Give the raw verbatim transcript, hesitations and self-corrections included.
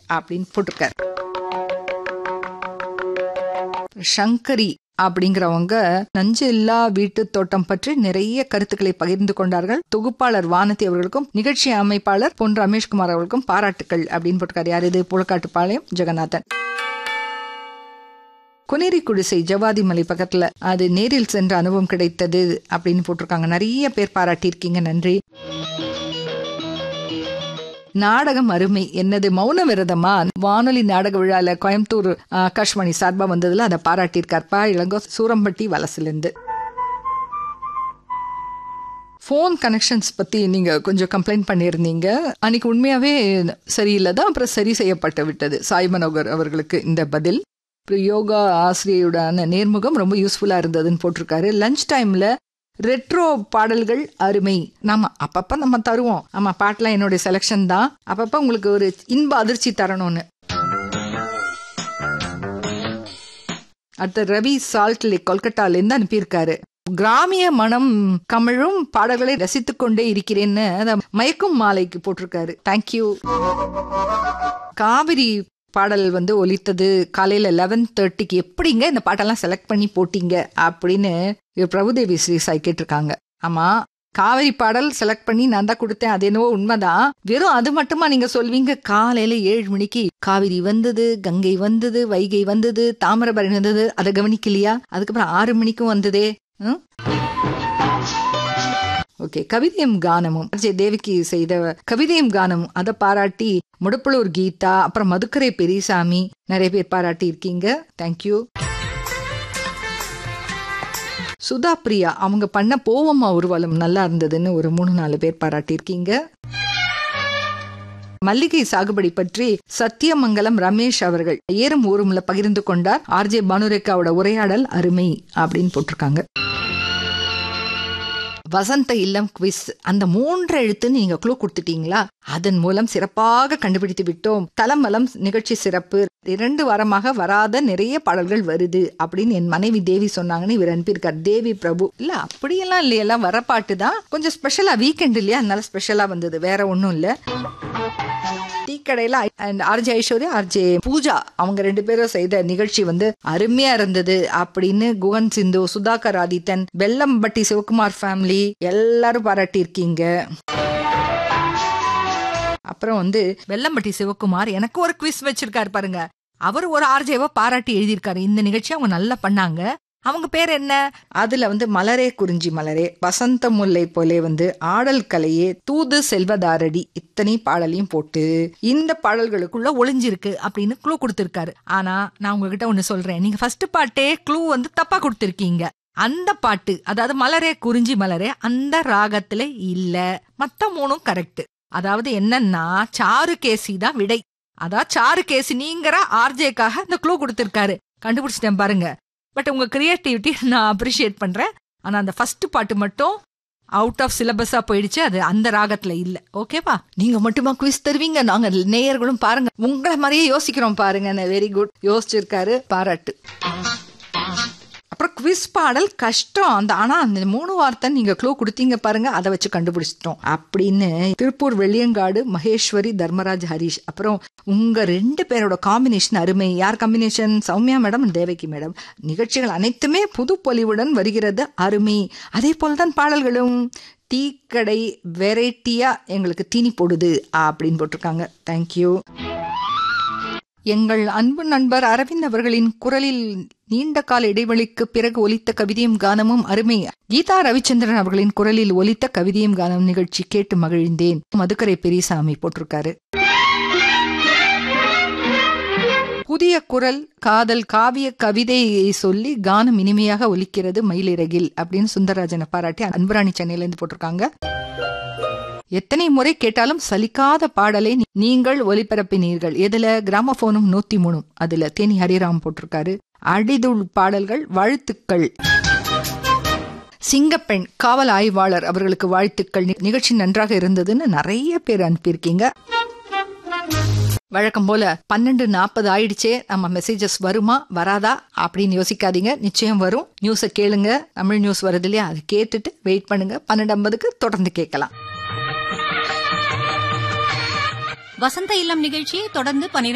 அப்படின்னு போட்டிருக்காரு. சங்கரி அப்படிங்கிறவங்க நஞ்சு இல்லா வீட்டு தோட்டம் பற்றி நிறைய கருத்துக்களை பகிர்ந்து கொண்டார்கள். தொகுப்பாளர் வானதி அவர்களுக்கும் நிகழ்ச்சி அமைப்பாளர் பொன் ரமேஷ்குமார் அவர்களுக்கும் பாராட்டுக்கள் அப்படின்னு போட்டிருக்காரு. யார் இது? புலக்காட்டுப்பாளையம் ஜெகநாதன். குனேரி குடிசை ஜவாதி மலை பக்கத்துல, அது நேரில் சென்ற அனுபவம் கிடைத்தது அப்படின்னு போட்டிருக்காங்க. நிறைய பேர் பாராட்டியிருக்கீங்க, நன்றி. நாடகம் அருமை, என்னது மௌன விரதமா வானொலி நாடக விழால கோயம்புத்தூர் ஆகாஷ்வாணி சார்பா வந்ததுல அதை பாராட்டியிருக்கார்ப்பா இளங்கோ சூரம்பட்டி வலசிலிருந்து. போன் கனெக்ஷன்ஸ் பத்தி நீங்க கொஞ்சம் கம்ப்ளைண்ட் பண்ணிருந்தீங்க. அன்னைக்கு உண்மையாவே சரியில்லைதான், அப்புறம் சரி செய்யப்பட்டு விட்டது. சாய் மனோகர் அவர்களுக்கு இந்த பதில். யோகா ஆசிரியருடான நேர்முகம் ரொம்ப யூஸ்ஃபுல்லா இருந்ததுன்னு போட்டிருக்காரு. லஞ்ச் டைம்ல ரெட்ரோ பாடல்கள் அருமை. நாம அப்பப்ப நம்ம தருவோம். ஆமா, பாட்டுலாம் என்னுடைய செலக்ஷன் தான். அப்பப்ப உங்களுக்கு ஒரு இன்ப அதிர்ச்சி தரணும்னு. அடுத்த ரவி சால்ட் லேக் கொல்கட்டால இருந்து அனுப்பியிருக்காரு. கிராமிய மனம் கமிழும் பாடல்களை ரசித்துக் கொண்டே இருக்கிறேன்னு மயக்கும் மாலைக்கு போட்டிருக்காரு. தேங்க்யூ. காவிரி பாடல் வந்து ஒலித்தது காலையில லெவன் தேர்ட்டிக்கு. எப்படிங்க இந்த பாட்டெல்லாம் செலக்ட் பண்ணி போட்டீங்க அப்படின்னு பிரபுதேவி ஸ்ரீ சாய் கேட்டிருக்காங்க. ஆமா, காவிரி பாடல் செலக்ட் பண்ணி நான் தான் கொடுத்தேன், அது என்னவோ உண்மைதான். வெறும் அது மட்டுமா நீங்க சொல்வீங்க? காலையில ஏழு மணிக்கு காவிரி வந்தது, கங்கை வந்தது, வைகை வந்தது, தாமிரபரணி வந்தது, அதை கவனிக்கலையா? அதுக்கப்புறம் ஆறு மணிக்கும் வந்ததே. ஓகே, கவிதையும் கானமும் அஜய் தேவிக்கு செய்த கவிதையும் கானமும் அதை பாராட்டி முடப்புளூர் கீதா, அப்புறம் மதுக்கரை பெரியசாமி நிறைய பேர் பாராட்டி இருக்கீங்க. தேங்க்யூ. சுதா பிரியா அவங்க பண்ண போவம்மா ஊர்வலம் நல்லா இருந்ததுன்னு ஒரு மூணு நாலு பேர் பாராட்டியிருக்கீங்க. மல்லிகை சாகுபடி பற்றி சத்தியமங்கலம் ரமேஷ் அவர்கள் ஏறும் ஊரும்ல பகிர்ந்து கொண்டார். ஆர்ஜே பானுரேகாவோட உரையாடல் அருமை அப்படின்னு போட்டிருக்காங்க. வசந்த இல்லம் குவிஸ், அந்த மூன்று எழுத்துன்னு நீங்க க்ளூ கொடுத்துட்டீங்களா? அதன் மூலம் சிறப்பாக கண்டுபிடித்து விட்டோம். தலமலம் நிகழ்ச்சி சிறப்பு, இரண்டு வாரமாக வராத நிறைய பாடல்கள் வருது அப்படின்னு என் மனைவி தேவி சொன்னாங்கன்னு இவர் அனுப்பியிருக்கார். தேவி பிரபு. இல்ல அப்படியெல்லாம் இல்லையெல்லாம் வர பாட்டு தான், கொஞ்சம் ஸ்பெஷலா வீக்கெண்ட் இல்லையா, அதனால ஸ்பெஷலா வந்தது, வேற ஒன்னும் இல்ல. டீக்கடையில ஆர்ஜே ஐஸ்வர்யா ஆர்ஜே பூஜா அவங்க ரெண்டு பேரும் செய்த நிகழ்ச்சி வந்து அருமையா இருந்தது அப்படின்னு குகன் சிந்து, சுதாகர் ஆதித்தன், வெல்லம்பட்டி சிவகுமார் ஃபேமிலி எல்லாரும் பாராட்டி இருக்கீங்க. அப்புறம் வந்து வெல்லம்பட்டி சிவகுமார் எனக்கு ஒரு குவிஸ் வச்சிருக்காரு பாருங்க. அவர் ஒரு ஆர்ஜேவா பாராட்டி எழுதியிருக்காரு. இந்த நிகழ்ச்சி அவங்க நல்லா பண்ணாங்க. அவங்க பேர் என்ன? அதுல வந்து மலரே குறிஞ்சி மலரே, வசந்த முல்லை போலே வந்து ஆடல் கலையே, தூது செல்வதாரடி, இத்தனை பாடலையும் போட்டு இந்த பாடல்களுக்குள்ள ஒளிஞ்சிருக்கு அப்படின்னு க்ளூ கொடுத்திருக்காரு. ஆனா நான் உங்ககிட்ட ஒண்ணு சொல்றேன், நீங்க ஃபர்ஸ்ட் பாட்டே க்ளூ வந்து தப்பா கொடுத்திருக்கீங்க. அந்த பாட்டு, அதாவது மலரே குறிஞ்சி மலரே, அந்த ராகத்துல இல்ல. மத்த மூணும் கரெக்ட். அதாவது என்னன்னா சாரு கேசி தான் விடை. அதான் சாரு கேசி நீங்கிற ஆர்ஜேக்காக இந்த க்ளூ கொடுத்திருக்காரு. கண்டுபிடிச்சிட்டேன் பாருங்க. பட் உங்க கிரியேட்டிவிட்டி நான் அப்ரிஷியேட் பண்றேன். ஆனா அந்த ஃபர்ஸ்ட் பாட்டு மட்டும் அவுட் ஆஃப் சிலபஸா போயிடுச்சு. அது அந்த ராகத்துல இல்ல. ஓகேவா? நீங்க மட்டுமா குவிஸ் தருவீங்க? நாங்க நேயர்களும் பாருங்க உங்களை மாதிரியே யோசிக்கிறோம் பாருங்க. வெரி குட், யோசிச்சிருக்காரு, பாராட்டு. அப்புறம் குவிஸ் பாடல் கஷ்டம் அந்த, ஆனா அந்த மூணு வார்த்தை நீங்க க்ளூ கொடுத்தீங்க பாருங்க, அதை வச்சு கண்டுபிடிச்சிட்டோம் அப்படின்னு திருப்பூர் வெள்ளியங்காடு மகேஸ்வரி, தர்மராஜ், ஹரிஷ். அப்புறம் உங்க ரெண்டு பேரோட காம்பினேஷன் அருமை. யார் combination? Soumya madam, Devaki madam. நிகழ்ச்சிகள் அனைத்துமே புது பொலிவுடன் வருகிறது, அருமை. அதே போல்தான் பாடல்களும். டீ கடை வெரைட்டியா எங்களுக்கு தீனி போடுது அப்படின்னு போட்டிருக்காங்க. தேங்க்யூ. எங்கள் அன்பு நண்பர் அரவிந்த் அவர்களின் குரலில் நீண்ட கால இடைவெளிக்கு பிறகு ஒலித்த கவிதையும் கானமும் அருமை. கீதா ரவிச்சந்திரன் அவர்களின் குரலில் ஒலித்த கவிதையும் கானம் நிகழ்ச்சி கேட்டு மகிழ்ந்தேன். மதுக்கரை பெரியசாமி போட்டிருக்காரு. புதிய குரல் காதல் காவிய கவிதையை சொல்லி கானம் இனிமையாக ஒலிக்கிறது மயிலிறகில் அப்படின்னு சுந்தரராஜனை பாராட்டி அன்புராணி சென்னையில இருந்து போட்டிருக்காங்க. எத்தனை முறை கேட்டாலும் சலிக்காத பாடலை நீங்கள் ஒலிபரப்பினீர்கள். எதுல? கிராமபோனும் நூத்தி மூணும். அதுல தேனி ஹரிராம் போட்டிருக்காரு. அடிதுள் பாடல்கள், வாழ்த்துக்கள். சிங்கப்பெண் காவல் ஆய்வாளர் அவர்களுக்கு வாழ்த்துக்கள். நிகழ்ச்சி நன்றாக இருந்ததுன்னு நிறைய பேர் அனுப்பியிருக்கீங்க. வழக்கம் போல பன்னெண்டு நாற்பது ஆயிடுச்சே, நம்ம மெசேஜஸ் வருமா வராதா அப்படின்னு யோசிக்காதீங்க, நிச்சயம் வரும். நியூஸை கேளுங்க, தமிழ் நியூஸ் வருது இல்லையா, அது கேட்டுட்டு வெயிட் பண்ணுங்க. பன்னெண்டு ஐம்பதுக்கு தொடர்ந்து கேட்கலாம். வசந்த இல்லம் நிகழ்ச்சியை தொடர்ந்து பன்னிரண்டு